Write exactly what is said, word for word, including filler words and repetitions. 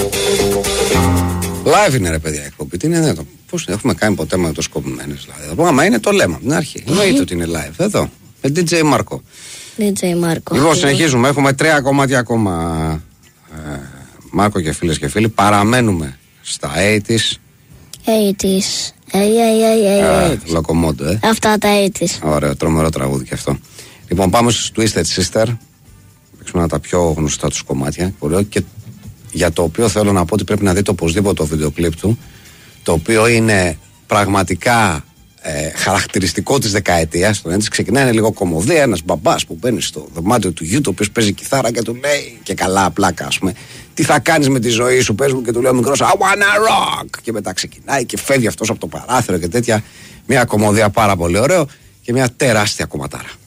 Live είναι ρε παιδιά εκπομπή. Τι είναι εδώ. Πώς έχουμε κάνει ποτέ με το σκοπημένες δηλαδή. Άμα είναι το λέμε από την αρχή. Εννοείται ότι είναι live. Εδώ. Με ντι τζέι Μάρκο. ντι τζέι Μάρκο. Λοιπόν, συνεχίζουμε. Έχουμε τρία κομμάτια ακόμα. Ε, Μάρκο και φίλες και φίλοι. Παραμένουμε στα ογδόντα. ογδόντα. Αι, Λοκομόντο, ε. Αυτά τα ογδόντα. Ωραίο, τρομερό τραγούδι και αυτό. Λοιπόν, πάμε στους Twisted Sister. Παίξουμε ένα από τα πιο γνωστά τους κομμάτια. Και για το οποίο θέλω να πω ότι πρέπει να δείτε οπωσδήποτε το βίντεο κλιπ του. Το οποίο είναι πραγματικά ε, χαρακτηριστικό της δεκαετίας. Το ξεκινάει, είναι λίγο κομμωδία. Ένας μπαμπάς που μπαίνει στο δωμάτιο του γιου, το οποίο παίζει κιθάρα και του λέει και καλά πλάκα, ας πούμε. Τι θα κάνεις με τη ζωή σου, πες μου, και του λέει ο μικρός I wanna rock. Και μετά ξεκινάει και φεύγει αυτός από το παράθυρο και τέτοια. Μια κομμωδία πάρα πολύ ωραίο και μια τεράστια κομματάρα.